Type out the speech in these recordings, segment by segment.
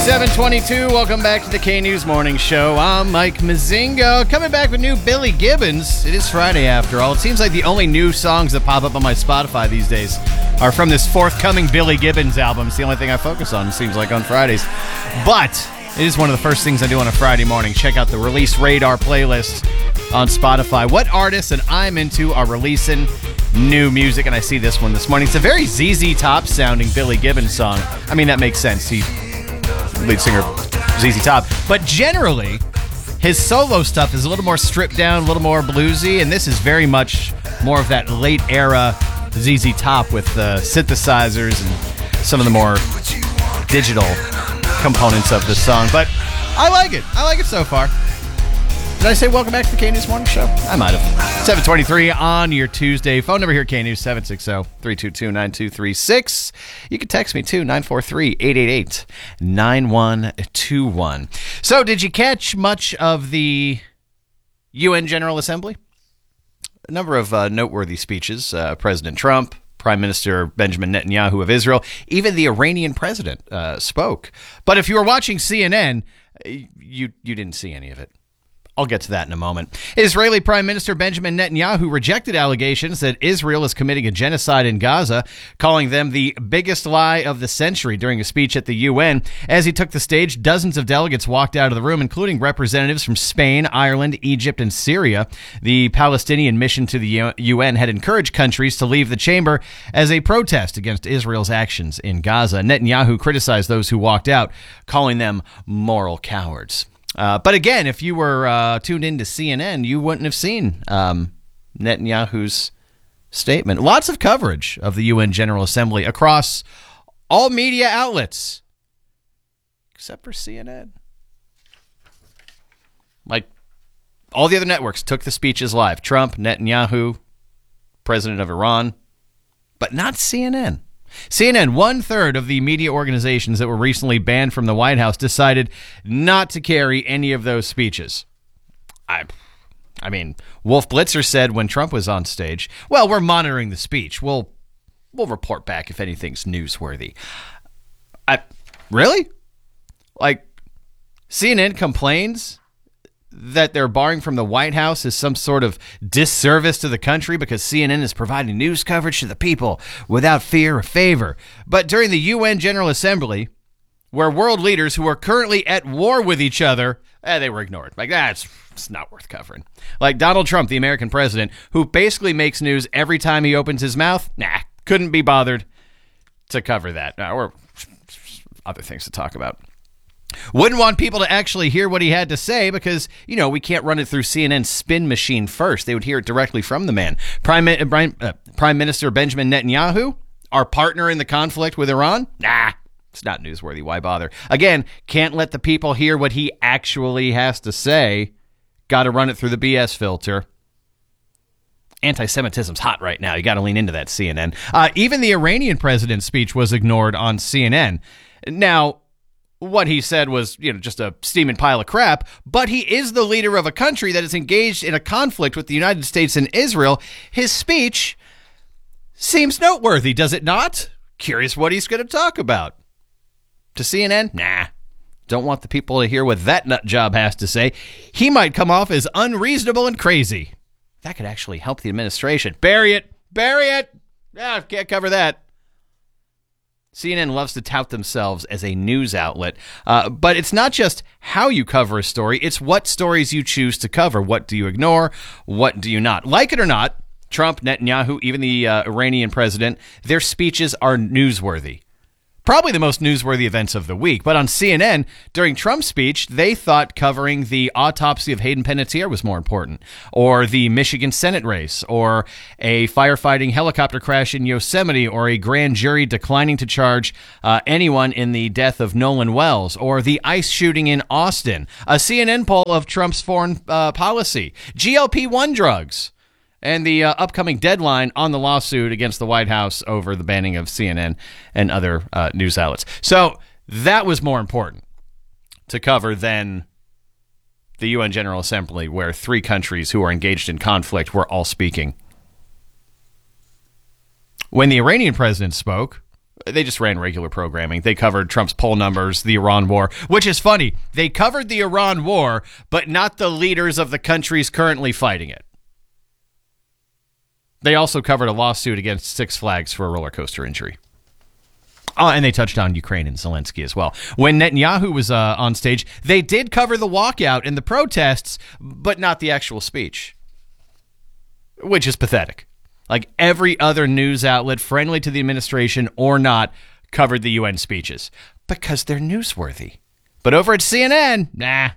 722, welcome back to the K-News Morning Show. I'm Mike Mazingo, coming back with new Billy Gibbons. It is Friday after all. It seems like the only new songs that pop up on my Spotify these days are from this forthcoming Billy Gibbons album. It's the only thing I focus on, it seems like, on Fridays. But it is one of the first things I do on a Friday morning. Check out the Release Radar playlist on Spotify. What artists that I'm into are releasing new music, and I see this one this morning. It's a very ZZ Top sounding Billy Gibbons song. I mean, that makes sense. He lead singer ZZ Top. But generally, his solo stuff is a little more stripped down, a little more bluesy, and this is very much more of that late era ZZ Top with the synthesizers and some of the more digital components of the song. But I like it. I like it so far. Did I say welcome back to the K-News Morning Show? I might have. 723 on your Tuesday. Phone number here, K-News, 760-322-9236. You can text me, too, 943-888-9121. So, did you catch much of the UN General Assembly? A number of noteworthy speeches. President Trump, Prime Minister Benjamin Netanyahu of Israel, even the Iranian president spoke. But if you were watching CNN, you didn't see any of it. I'll get to that in a moment. Israeli Prime Minister Benjamin Netanyahu rejected allegations that Israel is committing a genocide in Gaza, calling them the biggest lie of the century during a speech at the UN. As he took the stage, dozens of delegates walked out of the room, including representatives from Spain, Ireland, Egypt, and Syria. The Palestinian mission to the UN had encouraged countries to leave the chamber as a protest against Israel's actions in Gaza. Netanyahu criticized those who walked out, calling them moral cowards. But again, if you were tuned into CNN, you wouldn't have seen Netanyahu's statement. Lots of coverage of the UN General Assembly across all media outlets, except for CNN. Like, all the other networks took the speeches live. Trump, Netanyahu, president of Iran, but not CNN. CNN, one-third of the media organizations that were recently banned from the White House decided not to carry any of those speeches. I mean, Wolf Blitzer said when Trump was on stage, well, we're monitoring the speech. We'll report back if anything's newsworthy. Really? Like, CNN complains that they're barring from the White House is some sort of disservice to the country because CNN is providing news coverage to the people without fear or favor. But during the UN General Assembly, where world leaders who are currently at war with each other, they were ignored. Like, it's not worth covering. Like Donald Trump, the American president, who basically makes news every time he opens his mouth, couldn't be bothered to cover that. Or other things to talk about. Wouldn't want people to actually hear what he had to say because, we can't run it through CNN's spin machine first. They would hear it directly from the man. Prime Minister Benjamin Netanyahu, our partner in the conflict with Iran? It's not newsworthy. Why bother? Again, can't let the people hear what he actually has to say. Got to run it through the BS filter. Anti-Semitism's hot right now. You got to lean into that, CNN. Even the Iranian president's speech was ignored on CNN. Now, what he said was, just a steaming pile of crap, but he is the leader of a country that is engaged in a conflict with the United States and Israel. His speech seems noteworthy, does it not? Curious what he's going to talk about. To CNN? Don't want the people to hear what that nut job has to say. He might come off as unreasonable and crazy. That could actually help the administration. Bury it! Can't cover that. CNN loves to tout themselves as a news outlet, but it's not just how you cover a story, it's what stories you choose to cover. What do you ignore? What do you not? Like it or not, Trump, Netanyahu, even the Iranian president, their speeches are newsworthy. Probably the most newsworthy events of the week. But on CNN, during Trump's speech, they thought covering the autopsy of Hayden Panettiere was more important, or the Michigan Senate race, or a firefighting helicopter crash in Yosemite, or a grand jury declining to charge anyone in the death of Nolan Wells, or the ICE shooting in Austin, a CNN poll of Trump's foreign policy, GLP-1 drugs, and the upcoming deadline on the lawsuit against the White House over the banning of CNN and other news outlets. So that was more important to cover than the UN General Assembly, where three countries who are engaged in conflict were all speaking. When the Iranian president spoke, They just ran regular programming. They covered Trump's poll numbers, the Iran war, which is funny. They covered the Iran war, but not the leaders of the countries currently fighting it. They also covered a lawsuit against Six Flags for a roller coaster injury. And they touched on Ukraine and Zelensky as well. When Netanyahu was on stage, they did cover the walkout and the protests, but not the actual speech, which is pathetic. Like every other news outlet friendly to the administration or not covered the UN speeches because they're newsworthy. But over at CNN,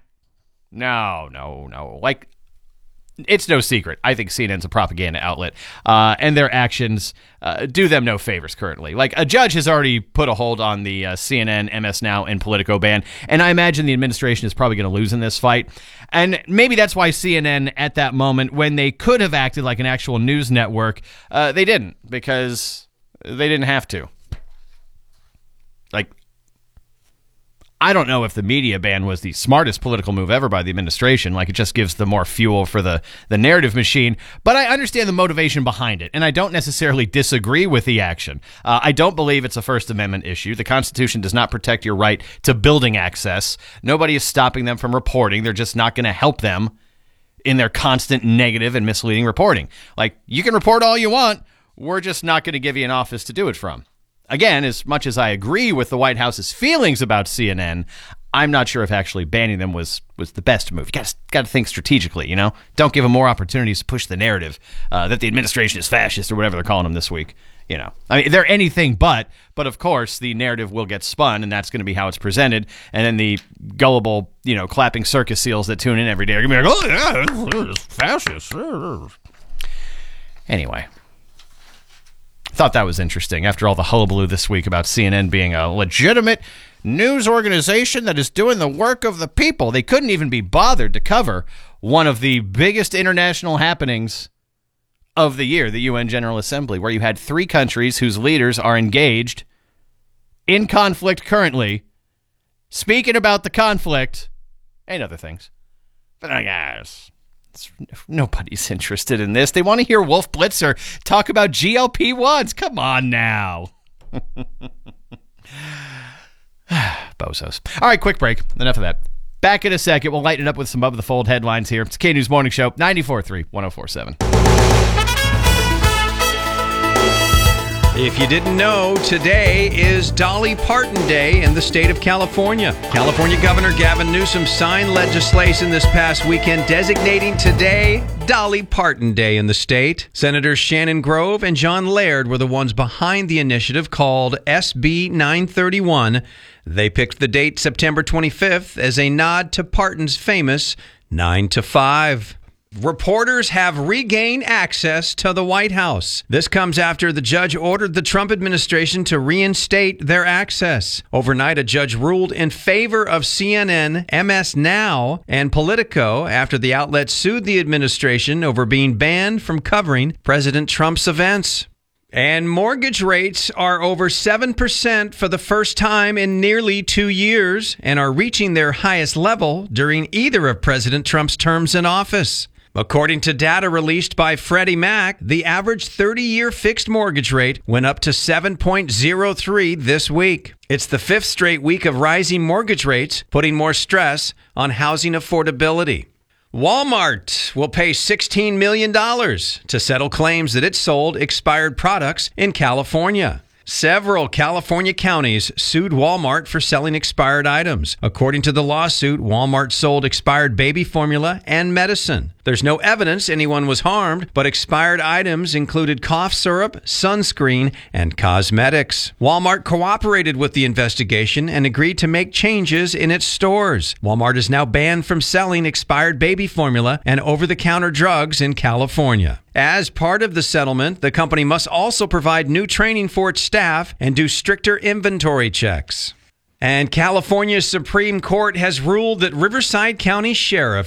no. Like, it's no secret. I think CNN's a propaganda outlet, and their actions do them no favors currently. Like, a judge has already put a hold on the CNN, MS Now, and Politico ban, and I imagine the administration is probably going to lose in this fight. And maybe that's why CNN, at that moment, when they could have acted like an actual news network, they didn't, because they didn't have to. Like, I don't know if the media ban was the smartest political move ever by the administration. Like, it just gives them more fuel for the narrative machine. But I understand the motivation behind it, and I don't necessarily disagree with the action. I don't believe it's a First Amendment issue. The Constitution does not protect your right to building access. Nobody is stopping them from reporting. They're just not going to help them in their constant negative and misleading reporting. Like, you can report all you want. We're just not going to give you an office to do it from. Again, as much as I agree with the White House's feelings about CNN, I'm not sure if actually banning them was the best move. You got to think strategically, you know? Don't give them more opportunities to push the narrative that the administration is fascist or whatever they're calling them this week. You know, I mean, they're anything but of course, the narrative will get spun, and that's going to be how it's presented. And then the gullible, clapping circus seals that tune in every day are going to be like, oh, yeah, it's fascist. Anyway. Thought that was interesting after all the hullabaloo this week about CNN being a legitimate news organization that is doing the work of the people. They couldn't even be bothered to cover one of the biggest international happenings of the year, the UN General Assembly, where you had 3 countries whose leaders are engaged in conflict currently, speaking about the conflict and other things. But I guess nobody's interested in this. They want to hear Wolf Blitzer talk about GLP-1s. Come on now. Bozos. All right, quick break. Enough of that. Back in a second. We'll lighten it up with some Above the Fold headlines here. It's K-News Morning Show, 94.3, 104.7. If you didn't know, today is Dolly Parton Day in the state of California. California Governor Gavin Newsom signed legislation this past weekend designating today Dolly Parton Day in the state. Senators Shannon Grove and John Laird were the ones behind the initiative called SB 931. They picked the date September 25th as a nod to Parton's famous 9 to 5. Reporters have regained access to the White House. This comes after the judge ordered the Trump administration to reinstate their access. Overnight, a judge ruled in favor of CNN, MS Now, and Politico after the outlets sued the administration over being banned from covering President Trump's events. And mortgage rates are over 7% for the first time in nearly 2 years and are reaching their highest level during either of President Trump's terms in office. According to data released by Freddie Mac, the average 30-year fixed mortgage rate went up to 7.03 this week. It's the 5th straight week of rising mortgage rates, putting more stress on housing affordability. Walmart will pay $16 million to settle claims that it sold expired products in California. Several California counties sued Walmart for selling expired items. According to the lawsuit, Walmart sold expired baby formula and medicine. There's no evidence anyone was harmed, but expired items included cough syrup, sunscreen, and cosmetics. Walmart cooperated with the investigation and agreed to make changes in its stores. Walmart is now banned from selling expired baby formula and over-the-counter drugs in California. As part of the settlement, the company must also provide new training for its staff and do stricter inventory checks. And California's Supreme Court has ruled that Riverside County Sheriff